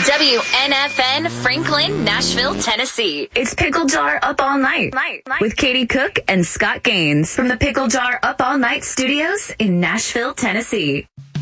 WNFN Franklin, Nashville, Tennessee. It's Pickle Jar Up All Night with Katie Cook and Scott Gaines from the Pickle Jar Up All Night studios in Nashville, Tennessee.